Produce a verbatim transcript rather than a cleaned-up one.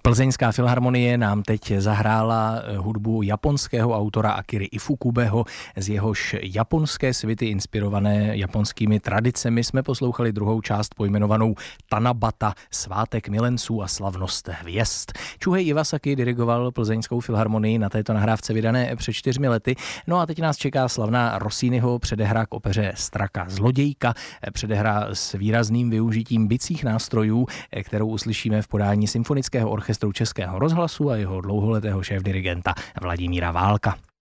Plzeňská filharmonie nám teď zahrála hudbu japonského autora Akiry Ifukubeho, z jehož japonské svity inspirované japonskými tradicemi jsme poslouchali druhou část pojmenovanou Tanabata, svátek milenců a slavnost hvězd. Čuhei Iwasaki dirigoval Plzeňskou filharmonii na této nahrávce vydané před čtyřmi lety. No a teď nás čeká slavná Rossiniho předehra k opeře Straka zlodějka, předehra s výrazným využitím bicích nástrojů, kterou uslyšíme v podání Symfonického orchestru Českého rozhlasu a jeho dlouholetého šéfdirigenta Vladimíra Válka.